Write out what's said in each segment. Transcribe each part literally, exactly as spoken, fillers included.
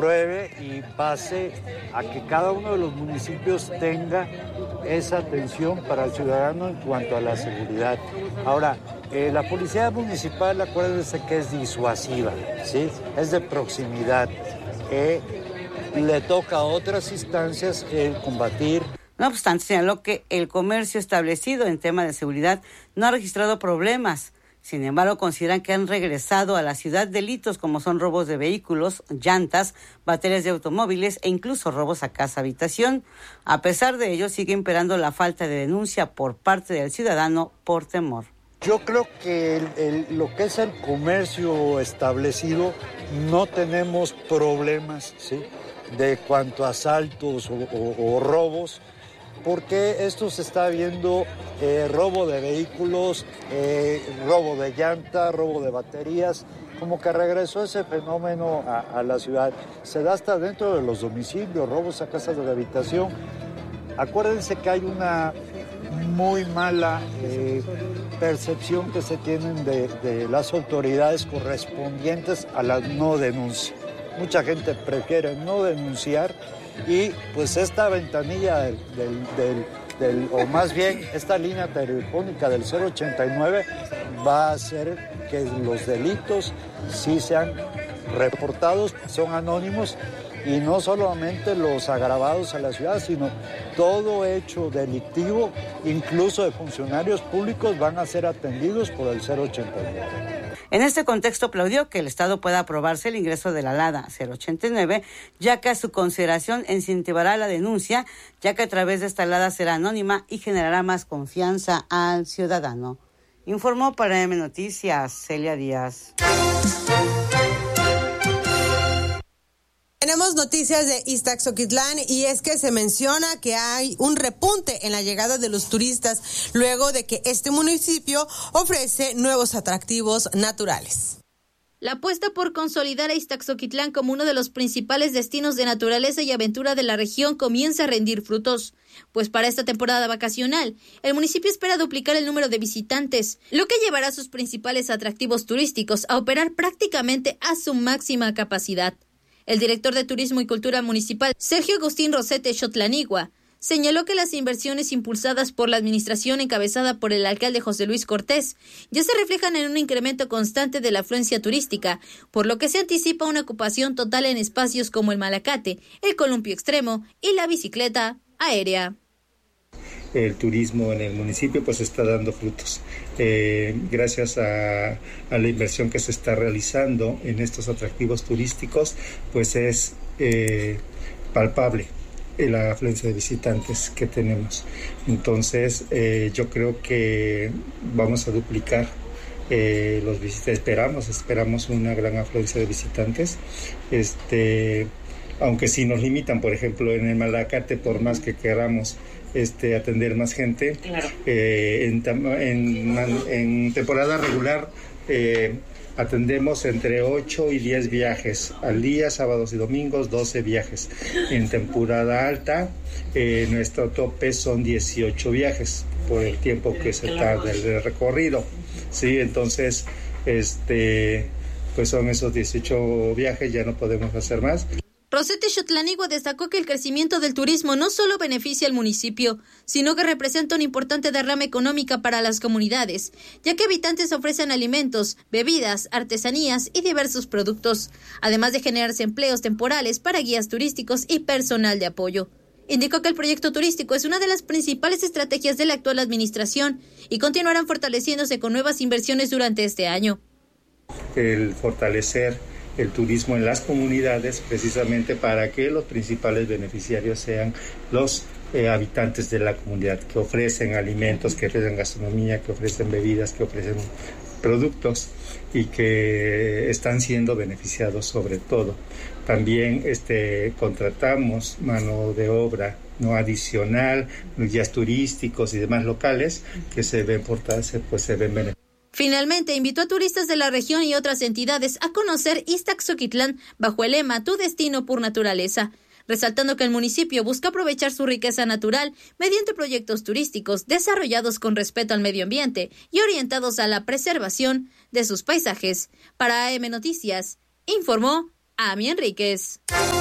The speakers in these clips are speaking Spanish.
apruebe y pase a que cada uno de los municipios tenga esa atención para el ciudadano en cuanto a la seguridad. Ahora, eh, la policía municipal, acuérdense que es disuasiva, ¿sí? Es de proximidad. Eh, le toca a otras instancias el combatir. No obstante, señaló que el comercio establecido en tema de seguridad no ha registrado problemas. Sin embargo, consideran que han regresado a la ciudad delitos como son robos de vehículos, llantas, baterías de automóviles e incluso robos a casa-habitación. A pesar de ello, sigue imperando la falta de denuncia por parte del ciudadano por temor. Yo creo que el, el, lo que es el comercio establecido no tenemos problemas, ¿sí?, de cuanto a asaltos o, o, o robos, porque esto se está viendo eh, robo de vehículos, eh, robo de llanta, robo de baterías, como que regresó ese fenómeno a, a la ciudad. Se da hasta dentro de los domicilios, robos a casas de habitación. Acuérdense que hay una muy mala eh, percepción que se tienen de, de las autoridades correspondientes a la no denuncia. Mucha gente prefiere no denunciar y pues esta ventanilla del, del, del, del o más bien esta línea telefónica del cero ochenta y nueve va a hacer que los delitos sí sean reportados, son anónimos, y no solamente los agravados a la ciudad, sino todo hecho delictivo, incluso de funcionarios públicos, van a ser atendidos por el cero ochenta y nueve. En este contexto, aplaudió que el Estado pueda aprobarse el ingreso de la LADA cero ochenta y nueve, ya que a su consideración incentivará la denuncia, ya que a través de esta LADA será anónima y generará más confianza al ciudadano. Informó para M Noticias, Celia Díaz. Tenemos noticias de Ixtaxoquitlán y es que se menciona que hay un repunte en la llegada de los turistas luego de que este municipio ofrece nuevos atractivos naturales. La apuesta por consolidar a Ixtaxoquitlán como uno de los principales destinos de naturaleza y aventura de la región comienza a rendir frutos, pues para esta temporada vacacional, el municipio espera duplicar el número de visitantes, lo que llevará a sus principales atractivos turísticos a operar prácticamente a su máxima capacidad. El director de Turismo y Cultura Municipal, Sergio Agustín Rosete Xotlanigua, señaló que las inversiones impulsadas por la administración encabezada por el alcalde José Luis Cortés ya se reflejan en un incremento constante de la afluencia turística, por lo que se anticipa una ocupación total en espacios como el Malacate, el columpio extremo y la bicicleta aérea. El turismo en el municipio pues está dando frutos. Eh, gracias a, a la inversión que se está realizando en estos atractivos turísticos, pues es eh, palpable la afluencia de visitantes que tenemos. Entonces eh, yo creo que vamos a duplicar eh, los visitantes, esperamos, esperamos una gran afluencia de visitantes. Este, aunque si nos limitan, por ejemplo, en el Malacate, por más que queramos Este, atender más gente. Claro. Eh, en, en, en temporada regular eh, atendemos entre ocho y diez viajes al día, sábados y domingos, doce viajes. En temporada alta, eh, nuestro tope son dieciocho viajes por el tiempo que se tarda el recorrido. Sí, entonces, este, pues son esos dieciocho viajes, ya no podemos hacer más. Rosete Xotlanigua destacó que el crecimiento del turismo no solo beneficia al municipio, sino que representa una importante derrama económica para las comunidades, ya que habitantes ofrecen alimentos, bebidas, artesanías y diversos productos, además de generarse empleos temporales para guías turísticos y personal de apoyo. Indicó que el proyecto turístico es una de las principales estrategias de la actual administración y continuarán fortaleciéndose con nuevas inversiones durante este año. El fortalecer el turismo en las comunidades, precisamente para que los principales beneficiarios sean los eh, habitantes de la comunidad, que ofrecen alimentos, que ofrecen gastronomía, que ofrecen bebidas, que ofrecen productos y que están siendo beneficiados sobre todo. También este, contratamos mano de obra no adicional, guías turísticos y demás locales que se ven portarse, pues se ven beneficiados. Finalmente, invitó a turistas de la región y otras entidades a conocer Ixtaxoquitlán bajo el lema Tu destino por naturaleza, resaltando que el municipio busca aprovechar su riqueza natural mediante proyectos turísticos desarrollados con respeto al medio ambiente y orientados a la preservación de sus paisajes. Para A M Noticias, informó Ami Enríquez.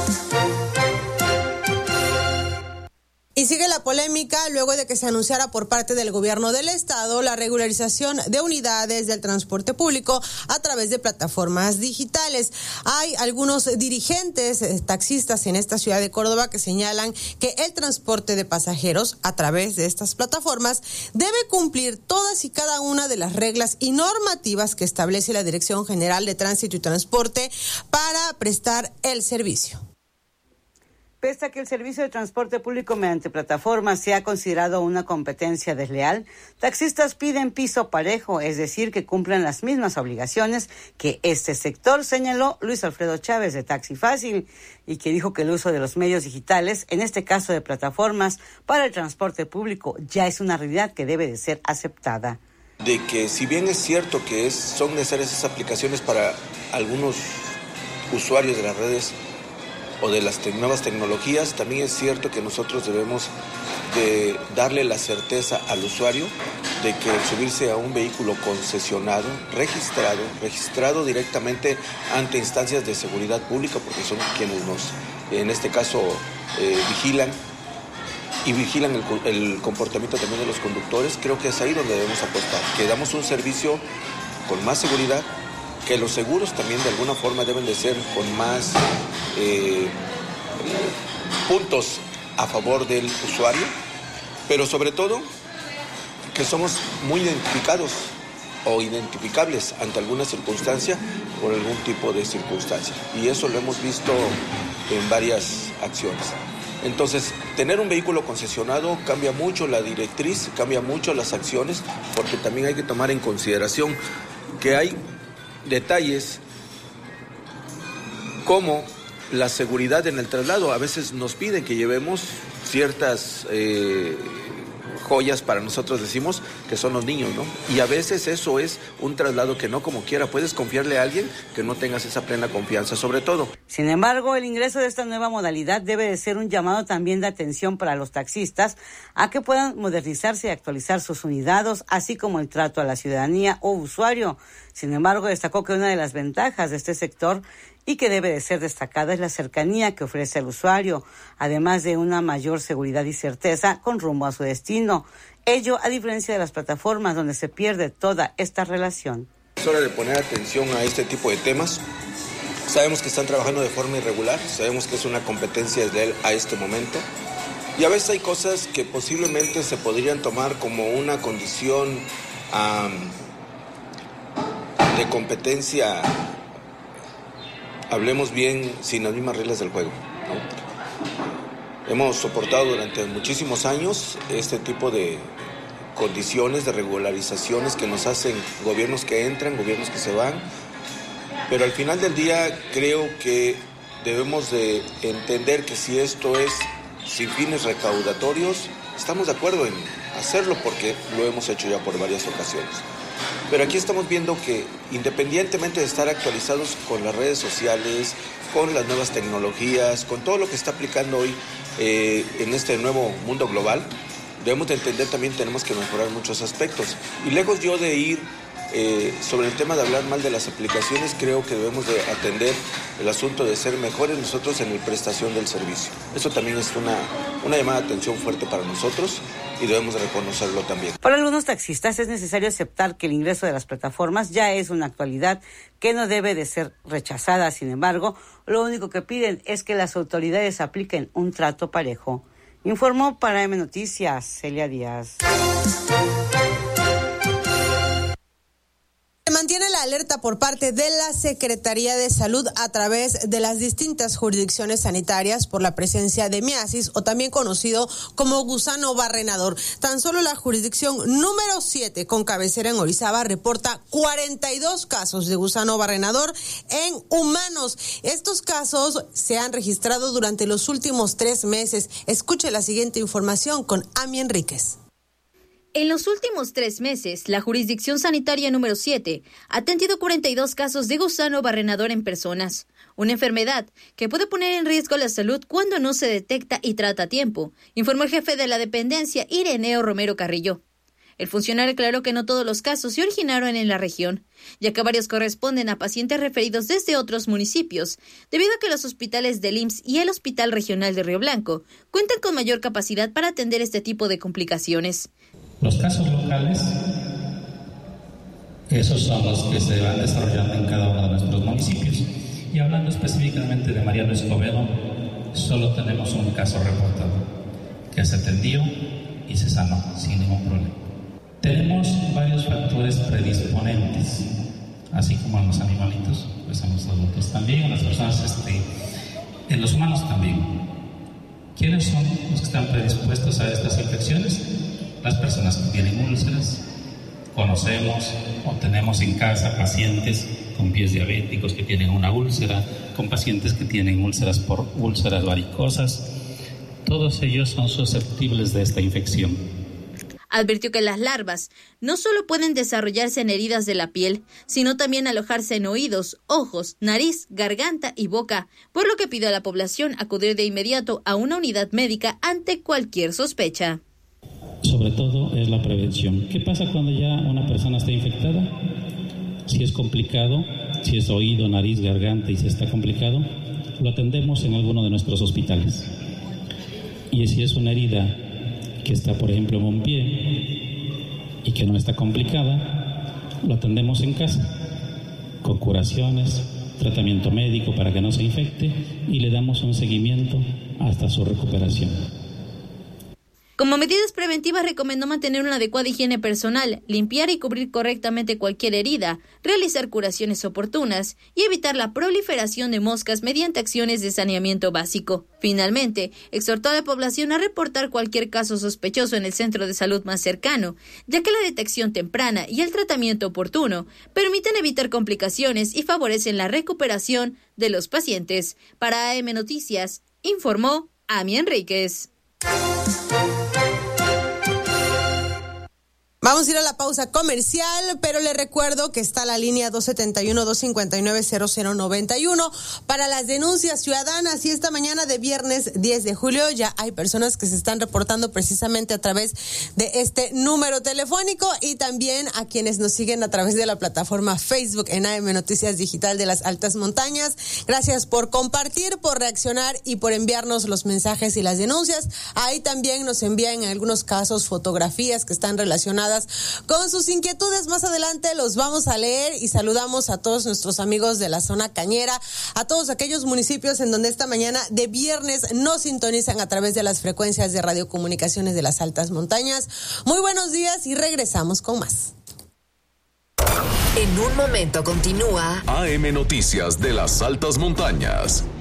Y sigue la polémica luego de que se anunciara por parte del gobierno del estado la regularización de unidades del transporte público a través de plataformas digitales. Hay algunos dirigentes eh, taxistas en esta ciudad de Córdoba que señalan que el transporte de pasajeros a través de estas plataformas debe cumplir todas y cada una de las reglas y normativas que establece la Dirección General de Tránsito y Transporte para prestar el servicio. Pese a que el servicio de transporte público mediante plataformas sea considerado una competencia desleal, taxistas piden piso parejo, es decir, que cumplan las mismas obligaciones que este sector, señaló Luis Alfredo Chávez de Taxi Fácil, y que dijo que el uso de los medios digitales, en este caso de plataformas, para el transporte público ya es una realidad que debe de ser aceptada. De que si bien es cierto que es, son necesarias esas aplicaciones para algunos usuarios de las redes o de las te- nuevas tecnologías, también es cierto que nosotros debemos de darle la certeza al usuario de que el subirse a un vehículo concesionado, registrado, registrado directamente ante instancias de seguridad pública, porque son quienes nos, en este caso, eh, vigilan y vigilan el, el comportamiento también de los conductores, creo que es ahí donde debemos apostar, que damos un servicio con más seguridad, que los seguros también de alguna forma deben de ser con más eh, puntos a favor del usuario, pero sobre todo que somos muy identificados o identificables ante alguna circunstancia por algún tipo de circunstancia, y eso lo hemos visto en varias acciones. Entonces, tener un vehículo concesionado cambia mucho la directriz, cambia mucho las acciones, porque también hay que tomar en consideración que hay detalles como la seguridad en el traslado. A veces nos piden que llevemos ciertas eh, joyas, para nosotros decimos que son los niños, ¿no? Y a veces eso es un traslado que no como quiera puedes confiarle a alguien que no tengas esa plena confianza, sobre todo. Sin embargo, el ingreso de esta nueva modalidad debe de ser un llamado también de atención para los taxistas a que puedan modernizarse y actualizar sus unidades, así como el trato a la ciudadanía o usuario. Sin embargo, destacó que una de las ventajas de este sector y que debe de ser destacada es la cercanía que ofrece al usuario, además de una mayor seguridad y certeza con rumbo a su destino. Ello a diferencia de las plataformas donde se pierde toda esta relación. Es hora de poner atención a este tipo de temas. Sabemos que están trabajando de forma irregular, sabemos que es una competencia desleal a este momento, y a veces hay cosas que posiblemente se podrían tomar como una condición um, de competencia, hablemos bien, sin las mismas reglas del juego, ¿no? Hemos soportado durante muchísimos años este tipo de condiciones, de regularizaciones que nos hacen gobiernos que entran, gobiernos que se van, pero al final del día creo que debemos de entender que si esto es sin fines recaudatorios, estamos de acuerdo en hacerlo porque lo hemos hecho ya por varias ocasiones. Pero aquí estamos viendo que independientemente de estar actualizados con las redes sociales, con las nuevas tecnologías, con todo lo que está aplicando hoy eh, en este nuevo mundo global, debemos de entender también tenemos que mejorar muchos aspectos. Y lejos yo de ir eh, sobre el tema de hablar mal de las aplicaciones, creo que debemos de atender el asunto de ser mejores nosotros en la prestación del servicio. Eso también es una, una llamada de atención fuerte para nosotros y debemos de reconocerlo también. Para algunos taxistas es necesario aceptar que el ingreso de las plataformas ya es una actualidad que no debe de ser rechazada. Sin embargo, lo único que piden es que las autoridades apliquen un trato parejo. Informó para M Noticias, Celia Díaz. Se mantiene la alerta por parte de la Secretaría de Salud a través de las distintas jurisdicciones sanitarias por la presencia de miasis, o también conocido como gusano barrenador. Tan solo la jurisdicción número siete, con cabecera en Orizaba, reporta cuarenta y dos casos de gusano barrenador en humanos. Estos casos se han registrado durante los últimos tres meses. Escuche la siguiente información con Ami Enríquez. En los últimos tres meses, la jurisdicción sanitaria número siete ha atendido cuarenta y dos casos de gusano barrenador en personas, una enfermedad que puede poner en riesgo la salud cuando no se detecta y trata a tiempo, informó el jefe de la dependencia, Ireneo Romero Carrillo. El funcionario aclaró que no todos los casos se originaron en la región, ya que varios corresponden a pacientes referidos desde otros municipios, debido a que los hospitales del I M S S y el Hospital Regional de Río Blanco cuentan con mayor capacidad para atender este tipo de complicaciones. Los casos locales, esos son los que se van desarrollando en cada uno de nuestros municipios. Y hablando específicamente de Mariano Escobedo, solo tenemos un caso reportado, que se atendió y se sanó sin ningún problema. Tenemos varios factores predisponentes, así como en los animalitos, pues en los adultos también, en las personas, este, en los humanos también. ¿Quiénes son los que están predispuestos a estas infecciones? Las personas que tienen úlceras. Conocemos o tenemos en casa pacientes con pies diabéticos que tienen una úlcera, con pacientes que tienen úlceras por úlceras varicosas. Todos ellos son susceptibles de esta infección. Advirtió que las larvas no solo pueden desarrollarse en heridas de la piel, sino también alojarse en oídos, ojos, nariz, garganta y boca, por lo que pidió a la población acudir de inmediato a una unidad médica ante cualquier sospecha. Sobre todo es la prevención. ¿Qué pasa cuando ya una persona está infectada? Si es complicado, si es oído, nariz, garganta y si está complicado, lo atendemos en alguno de nuestros hospitales. Y si es una herida que está, por ejemplo, en un pie y que no está complicada, lo atendemos en casa, con curaciones, tratamiento médico para que no se infecte y le damos un seguimiento hasta su recuperación. Como medidas preventivas recomendó mantener una adecuada higiene personal, limpiar y cubrir correctamente cualquier herida, realizar curaciones oportunas y evitar la proliferación de moscas mediante acciones de saneamiento básico. Finalmente, exhortó a la población a reportar cualquier caso sospechoso en el centro de salud más cercano, ya que la detección temprana y el tratamiento oportuno permiten evitar complicaciones y favorecen la recuperación de los pacientes. Para A M Noticias, informó Ami Enríquez. Vamos a ir a la pausa comercial, pero le recuerdo que está la línea dos setenta y uno, dos cincuenta y nueve, cero cero noventa y uno para las denuncias ciudadanas. Y esta mañana de viernes diez de julio ya hay personas que se están reportando precisamente a través de este número telefónico y también a quienes nos siguen a través de la plataforma Facebook en A M Noticias Digital de las Altas Montañas. Gracias por compartir, por reaccionar y por enviarnos los mensajes y las denuncias. Ahí también nos envían en algunos casos fotografías que están relacionadas con sus inquietudes. Más adelante los vamos a leer y saludamos a todos nuestros amigos de la zona cañera, a todos aquellos municipios en donde esta mañana de viernes nos sintonizan a través de las frecuencias de radiocomunicaciones de las Altas Montañas. Muy buenos días y regresamos con más. En un momento continúa A M Noticias de las Altas Montañas.